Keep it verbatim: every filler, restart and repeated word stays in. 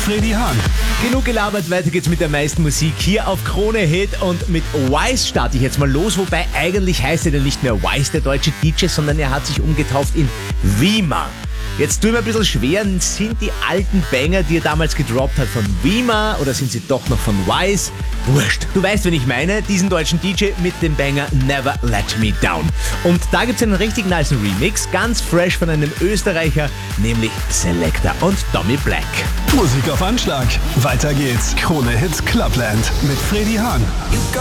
Freddy Hahn. Genug gelabert, weiter geht's mit der meisten Musik hier auf Krone Hit und mit Wise starte ich jetzt mal los, wobei eigentlich heißt er ja nicht mehr Wise, der deutsche D J, sondern er hat sich umgetauft in Wima. Jetzt tue ich mir ein bisschen schwer, sind die alten Banger, die er damals gedroppt hat, von Wima oder sind sie doch noch von Wise? Wurscht. Du weißt, wen ich meine, diesen deutschen D J mit dem Banger Never Let Me Down. Und da gibt's einen richtig nicen Remix, ganz fresh von einem Österreicher, nämlich Selector und Tommy Black. Musik auf Anschlag. Weiter geht's. Krone Hit Clubland mit Freddy Hahn.